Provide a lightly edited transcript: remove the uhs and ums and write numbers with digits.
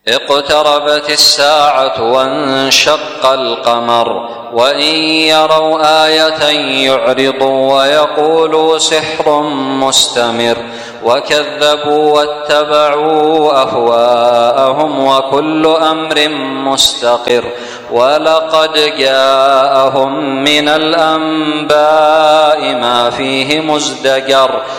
اقتربت الساعة وانشق القمر وإن يروا آية يعرضوا ويقولوا سحر مستمر وكذبوا واتبعوا أهواءهم وكل أمر مستقر ولقد جاءهم من الأنباء ما فيه مزدجر